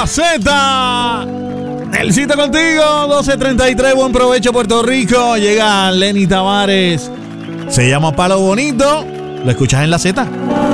la Z. Nelsito contigo, 12:33, buen provecho Puerto Rico. Llega Lenny Tavares, se llama Palo Bonito. Lo escuchas en la Z.